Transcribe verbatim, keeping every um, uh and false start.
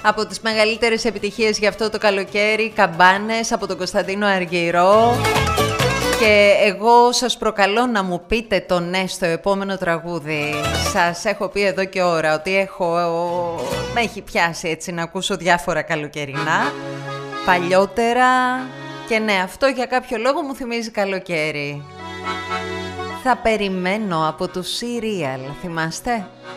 Από τις μεγαλύτερες επιτυχίες για αυτό το καλοκαίρι, Καμπάνες από τον Κωνσταντίνο Αργυρό. Και εγώ σας προκαλώ να μου πείτε το ναι στο επόμενο τραγούδι. Σας έχω πει εδώ και ώρα ότι έχω... με έχει πιάσει έτσι να ακούσω διάφορα καλοκαιρινά, παλιότερα. Και ναι, αυτό για κάποιο λόγο μου θυμίζει καλοκαίρι. Θα περιμένω από το Serial, θυμάστε?